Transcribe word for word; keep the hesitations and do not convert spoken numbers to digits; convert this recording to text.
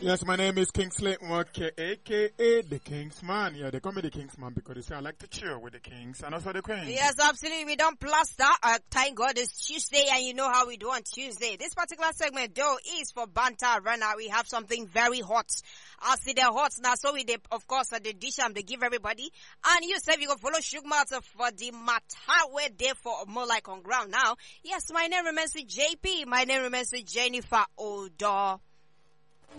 Yes, my name is Kingsley Nwake, aka the Kingsman. Yeah, they call me the Kingsman because they say I like to chill with the kings and also the queens. Yes, absolutely. We don't plaster. Uh, thank God it's Tuesday and you know how we do on Tuesday. This particular segment, though, is for banter runner. We have something very hot. I see the hot now, so we, they, of course, uh, the dish um, they give everybody. And you said you go follow Shugmata for the matter where they for more like on ground now. Yes, my name remains J P. My name remains Jennifer Odo.